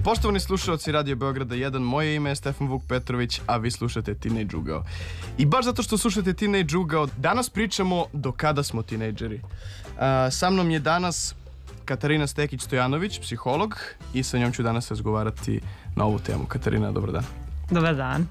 Poštovani slušalci Radio Beograda 1, moje ime je Stefan Vuk Petrović, a vi slušate Teenage Ugao. I baš zato što slušate Teenage Ugao, danas pričamo do kada smo tinejdžeri. Sa mnom je danas Katarina Stekić-Stojanović, psiholog, i sa njom ću danas razgovarati na ovu temu. Katarina, dobar dan. Dobar dan.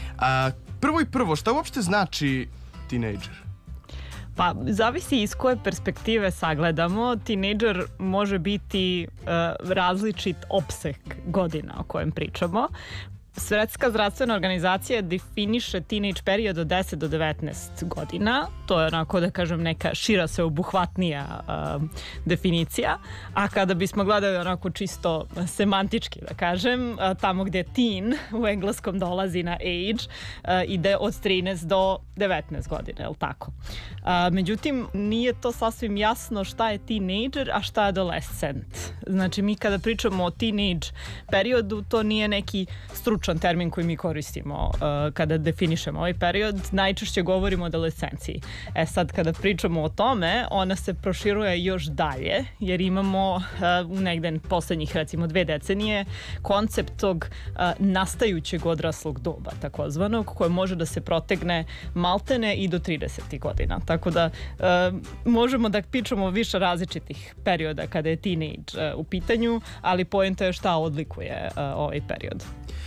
Prvo, šta uopšte znači tinejdžer? Pa, zavisi iz koje perspektive sagledamo. Tinejdžer može biti različit opseg godina o kojem pričamo. Svetska zdravstvena organizacija definiše teenage period od 10 do 19 godina. To je onako, da kažem, neka šira sveobuhvatnija definicija. A kada bismo gledali onako čisto semantički, da kažem, tamo gdje teen u engleskom dolazi na age, ide od 13 do 19 godina, je li tako? Međutim, nije to sasvim jasno šta je teenager, a šta je adolescent. Znači, mi kada pričamo o teenage periodu, to nije neki stručan termin koji mi koristimo kada definišemo ovaj period. Najčešće govorimo o adolescenciji. Sad, kada pričamo o tome, ona se proširuje još dalje, jer imamo u negde poslednjih, recimo, 2 decenije koncept tog nastajućeg odraslog doba, takozvanog, koje može da se protegne maltene i do 30 godina. Tako da možemo da pričamo o više različitih perioda kada je teenage u pitanju, ali poenta je šta odlikuje ovaj period.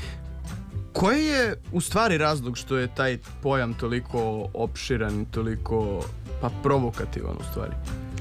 Koji je u stvari razlog što je taj pojam toliko opširan, toliko provokativan u stvari?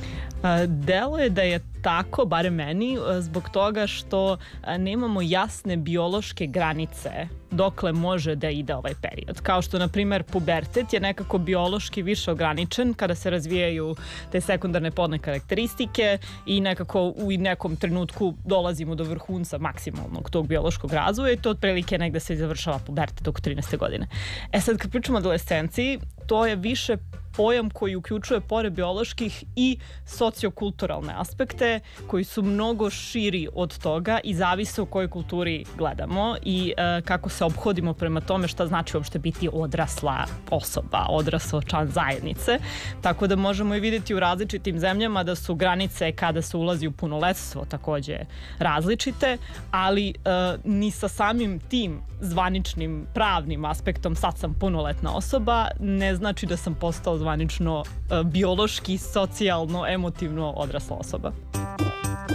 Deluje da je tako, barem meni, zbog toga što nemamo jasne biološke granice dokle može da ide ovaj period. Kao što, na primer, pubertet je nekako biološki više ograničen kada se razvijaju te sekundarne polne karakteristike i nekako u nekom trenutku dolazimo do vrhunca maksimalnog tog biološkog razvoja i to otprilike negde se završava pubertet oko 13. godine. Sad, kad pričamo o adolescenciji, to je više pojam koji uključuje pored bioloških i sociokulturalne aspekte koji su mnogo širi od toga i zavise u kojoj kulturi gledamo i kako se ophodimo prema tome šta znači uopšte biti odrasla osoba, odrasao član zajednice. Tako da možemo i vidjeti u različitim zemljama da su granice kada se ulazi u punoletstvo takođe različite, ali ni sa samim tim zvaničnim pravnim aspektom sad sam punoletna osoba ne znači da sam postao zvanično biološki, socijalno, emotivno odrasla osoba.